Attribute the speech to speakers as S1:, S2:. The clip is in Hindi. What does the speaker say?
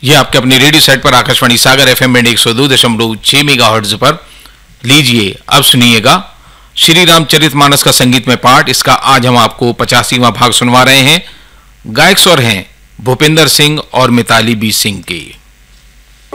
S1: ये आपके अपने रेडियो सेट पर आकाशवाणी सागर एफएम बैंड 102.6 मेगाहर्ट्ज पर। लीजिए अब सुनिएगा श्री रामचरितमानस का संगीत में पाठ। इसका आज हम आपको 85वां भाग सुनवा रहे हैं। गायक स्वर हैं भूपेंद्र सिंह और मिताली बी सिंह के।